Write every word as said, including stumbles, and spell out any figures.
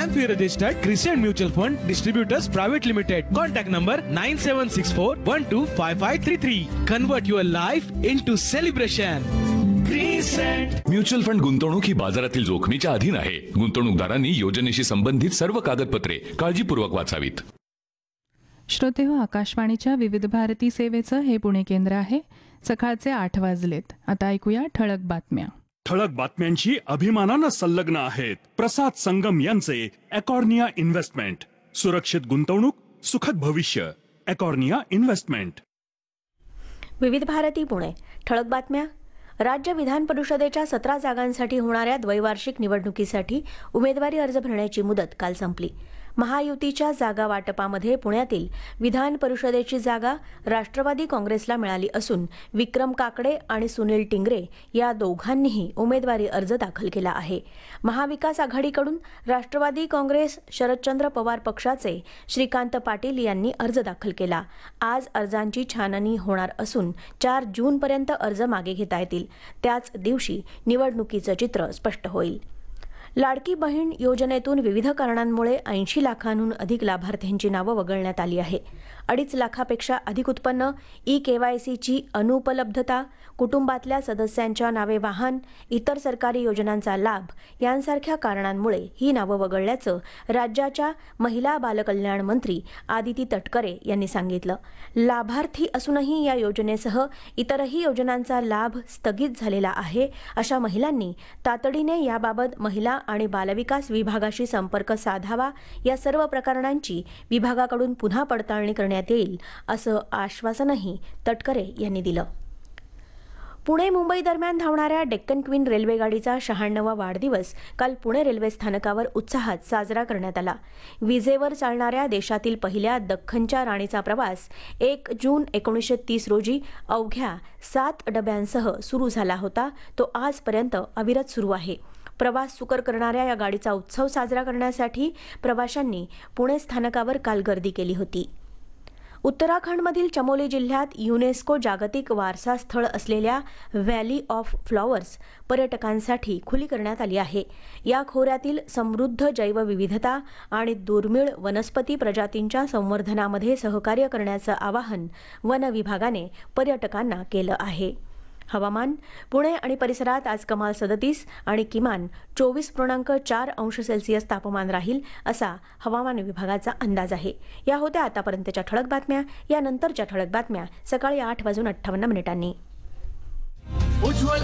M P registered Crescent Mutual Fund Distributors Private Limited. Contact number nine seven six four one two five five three three. Convert your life into celebration. Crescent. Mutual fund गुंतवणूक ही बाजारातील जोखमीच्या अधीन आहे. गुंतवणूकदारांनी योजनेशी संबंधित सर्व कागदपत्रे काळजीपूर्वक वाचावीत. श्रोतेहो, आकाशवाणीच्या विविध भारती सेवेचं हे पुणे केंद्र आहे. सकाळचे आठ वाजलेत. आता ऐकूया ठळक बातम्या. ठळक बातम्यांची अभिमानानं संलग्न आहेत प्रसाद संगम यांचे एकॉर्निया इन्व्हेस्टमेंट. सुरक्षित गुंतवणूक, सुखद भविष्य. एकॉर्निया इन्व्हेस्टमेंट. विविध भारती पुणे. ठळक बातम्या. राज्य विधान परिषदेच्या सतरा जागांसाठी होणाऱ्या द्वैवार्षिक निवडणुकीसाठी उमेदवारी अर्ज भरण्याची मुदत काल संपली. महायुतीच्या जागा वाटपामध्ये पुण्यातील विधान परिषदेची जागा राष्ट्रवादी काँग्रेसला मिळाली असून विक्रम काकडे आणि सुनील टिंगरे या दोघांनीही उमेदवारी अर्ज दाखल केला आहे. महाविकास आघाडीकडून राष्ट्रवादी काँग्रेस शरदचंद्र पवार पक्षाचे श्रीकांत पाटील यांनी अर्ज दाखल केला. आज अर्जांची छाननी होणार असून चार जूनपर्यंत अर्ज मागे घेता येतील. त्याच दिवशी निवडणुकीचं चित्र स्पष्ट होईल. लाडकी बहीण योजनेतून विविध कारणांमुळे ऐंशी लाखांहून अधिक लाभार्थ्यांची नावं वगळण्यात आली आहे. अडीच लाखापेक्षा अधिक उत्पन्न, ई केवायसीची अनुपलब्धता, कुटुंबातल्या सदस्यांच्या नावे वाहन, इतर सरकारी योजनांचा लाभ यांसारख्या कारणांमुळे ही नावं वगळल्याचं राज्याच्या महिला बालकल्याण मंत्री आदिती तटकरे यांनी सांगितलं. लाभार्थी असूनही या योजनेसह इतरही योजनांचा लाभ स्थगित झालेला आहे अशा महिलांनी तातडीने याबाबत महिला आणि बालविकास विभागाशी संपर्क साधावा. या सर्व प्रकरणांची विभागाकडून पुन्हा पडताळणी करण्यात येईल असं आश्वासनही तटकरे यांनी दिलं. पुणे मुंबई दरम्यान धावणाऱ्या डेक्कन क्वीन रेल्वेगाडीचा शहाण्णवा वाढदिवस काल पुणे रेल्वे स्थानकावर उत्साहात साजरा करण्यात आला. विजेवर चालणाऱ्या देशातील पहिल्या दख्खनच्या राणीचा प्रवास एक जून एकोणीसशे तीस रोजी अवघ्या सात डब्यांसह सुरू झाला होता. तो आजपर्यंत अविरत सुरू आहे. प्रवास सुकर करणाऱ्या या गाडीचा उत्सव साजरा करण्यासाठी प्रवाशांनी पुणे स्थानकावर काल गर्दी केली होती. उत्तराखंडमधील चमोली जिल्ह्यात युनेस्को जागतिक वारसा स्थळ असलेल्या व्हॅली ऑफ फ्लॉवर्स पर्यटकांसाठी खुली करण्यात आली आहे. या खोऱ्यातील समृद्ध जैवविविधता आणि दुर्मिळ वनस्पती प्रजातींच्या संवर्धनामध्ये सहकार्य करण्याचं आवाहन वन विभागाने पर्यटकांना केलं आहे. हवामान. पुणे आणि परिसरात आज कमाल सदतीस आणि किमान चोवीस पूर्णांक चार अंश सेल्सिअस तापमान राहील असा हवामान विभागाचा अंदाज आहे. या होत्या आतापर्यंतच्या ठळक बातम्या. यानंतरच्या ठळक बातम्या सकाळी आठ वाजून अठ्ठावन्न मिनिटांनी.